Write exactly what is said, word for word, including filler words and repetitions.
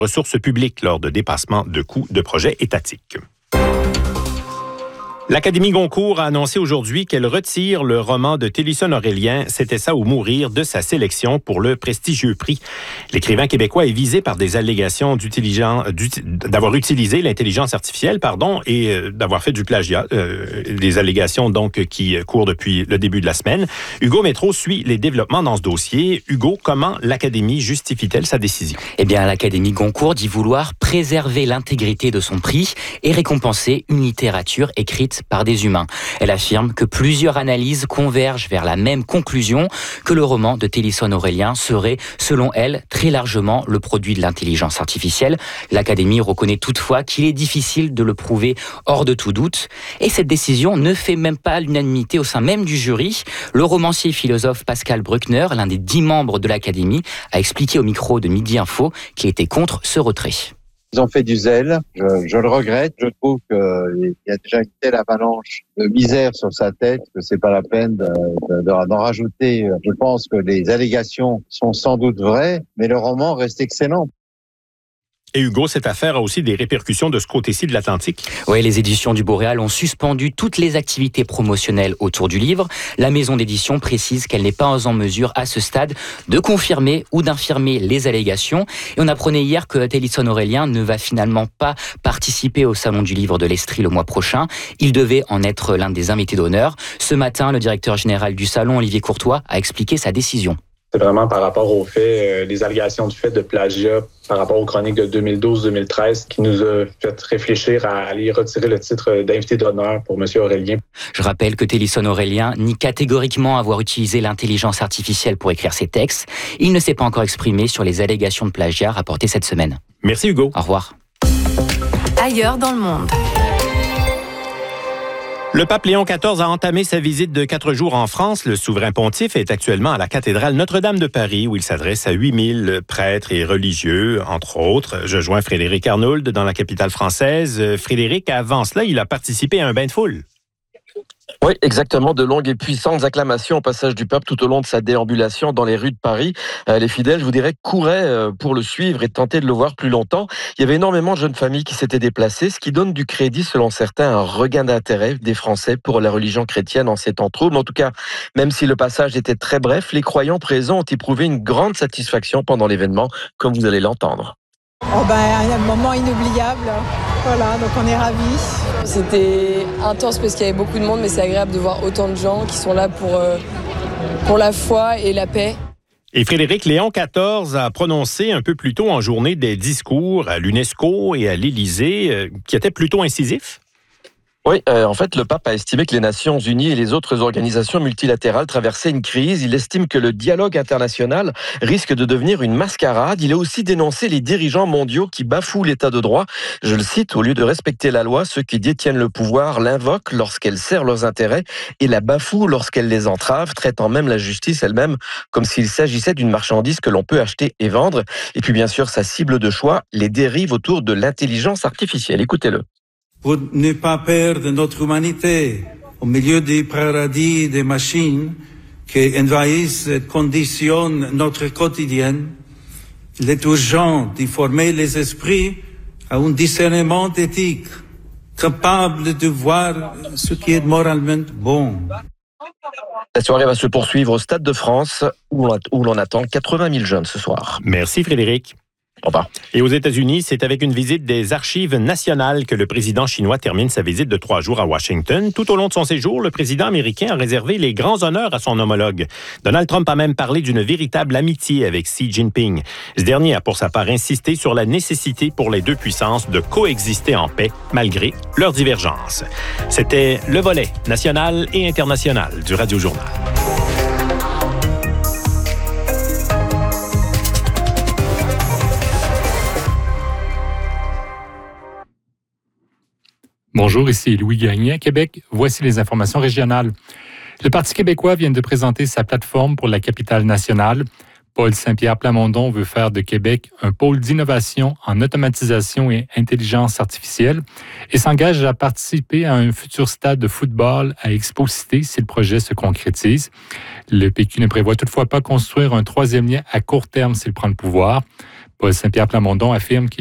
ressources publiques lors de dépassements de coûts de projets étatiques. L'Académie Goncourt a annoncé aujourd'hui qu'elle retire le roman de Télisson-Aurélien, C'était ça ou mourir, de sa sélection pour le prestigieux prix. L'écrivain québécois est visé par des allégations d'avoir utilisé l'intelligence artificielle, pardon, et d'avoir fait du plagiat. Euh, des allégations donc qui courent depuis le début de la semaine. Hugo Métro suit les développements dans ce dossier. Hugo, comment l'Académie justifie-t-elle sa décision? Eh bien, l'Académie Goncourt dit vouloir préserver l'intégrité de son prix et récompenser une littérature écrite par des humains. Elle affirme que plusieurs analyses convergent vers la même conclusion, que le roman de Télisson-Aurélien serait, selon elle, très largement le produit de l'intelligence artificielle. L'Académie reconnaît toutefois qu'il est difficile de le prouver hors de tout doute. Et cette décision ne fait même pas l'unanimité au sein même du jury. Le romancier et philosophe Pascal Bruckner, l'un des dix membres de l'Académie, a expliqué au micro de Midi Info qu'il était contre ce retrait. Ils ont fait du zèle, je, je le regrette. Je trouve qu'il y a déjà une telle avalanche de misère sur sa tête que c'est pas la peine de, de, de, d'en rajouter. Je pense que les allégations sont sans doute vraies, mais le roman reste excellent. Et Hugo, cette affaire a aussi des répercussions de ce côté-ci de l'Atlantique. Oui, les éditions du Boréal ont suspendu toutes les activités promotionnelles autour du livre. La maison d'édition précise qu'elle n'est pas en mesure, à ce stade, de confirmer ou d'infirmer les allégations. Et on apprenait hier que Télisson-Aurélien ne va finalement pas participer au Salon du livre de l'Estrie le mois prochain. Il devait en être l'un des invités d'honneur. Ce matin, le directeur général du Salon, Olivier Courtois, a expliqué sa décision. C'est vraiment par rapport aux faits, euh, les allégations de fait de plagiat par rapport aux chroniques de deux mille douze deux mille treize qui nous a fait réfléchir à aller retirer le titre d'invité d'honneur pour M. Aurélien. Je rappelle que Télisson-Aurélien nie catégoriquement avoir utilisé l'intelligence artificielle pour écrire ses textes. Il ne s'est pas encore exprimé sur les allégations de plagiat rapportées cette semaine. Merci Hugo. Au revoir. Ailleurs dans le monde. Le pape Léon quatorze a entamé sa visite de quatre jours en France. Le souverain pontife est actuellement à la cathédrale Notre-Dame de Paris, où il s'adresse à huit mille prêtres et religieux, entre autres. Je joins Frédéric Arnould dans la capitale française. Frédéric, avant cela, il a participé à un bain de foule. Oui, exactement. De longues et puissantes acclamations au passage du pape tout au long de sa déambulation dans les rues de Paris. Euh, les fidèles, je vous dirais, couraient euh, pour le suivre et tenter de le voir plus longtemps. Il y avait énormément de jeunes familles qui s'étaient déplacées, ce qui donne du crédit, selon certains, un regain d'intérêt des Français pour la religion chrétienne en ces temps troubles. En tout cas, même si le passage était très bref, les croyants présents ont éprouvé une grande satisfaction pendant l'événement, comme vous allez l'entendre. Oh ben, un moment inoubliable. Voilà, donc on est ravis. C'était intense parce qu'il y avait beaucoup de monde, mais c'est agréable de voir autant de gens qui sont là pour, euh, pour la foi et la paix. Et Frédéric, Léon quatorze a prononcé un peu plus tôt en journée des discours à l'UNESCO et à l'Élysée euh, qui étaient plutôt incisifs. Oui, euh, en fait, le pape a estimé que les Nations Unies et les autres organisations multilatérales traversaient une crise. Il estime que le dialogue international risque de devenir une mascarade. Il a aussi dénoncé les dirigeants mondiaux qui bafouent l'état de droit. Je le cite, au lieu de respecter la loi, ceux qui détiennent le pouvoir l'invoquent lorsqu'elle sert leurs intérêts et la bafouent lorsqu'elle les entrave, traitant même la justice elle-même comme s'il s'agissait d'une marchandise que l'on peut acheter et vendre. Et puis bien sûr, sa cible de choix, les dérives autour de l'intelligence artificielle. Écoutez-le. Pour ne pas perdre notre humanité au milieu du paradis des machines qui envahissent et conditionnent notre quotidien, il est urgent de former les esprits à un discernement éthique, capable de voir ce qui est moralement bon. La soirée va se poursuivre au Stade de France, où l'on attend quatre-vingt mille jeunes ce soir. Merci Frédéric. Au revoir. Et aux États-Unis, c'est avec une visite des archives nationales que le président chinois termine sa visite de trois jours à Washington. Tout au long de son séjour, le président américain a réservé les grands honneurs à son homologue. Donald Trump a même parlé d'une véritable amitié avec Xi Jinping. Ce dernier a pour sa part insisté sur la nécessité pour les deux puissances de coexister en paix malgré leurs divergences. C'était le volet national et international du Radio Journal. Bonjour, ici Louis Gagné à Québec. Voici les informations régionales. Le Parti québécois vient de présenter sa plateforme pour la capitale nationale. Paul Saint-Pierre Plamondon veut faire de Québec un pôle d'innovation en automatisation et intelligence artificielle et s'engage à participer à un futur stade de football à Expo-Cité si le projet se concrétise. Le P Q ne prévoit toutefois pas construire un troisième lien à court terme s'il prend le pouvoir. Paul Saint-Pierre Plamondon affirme qu'il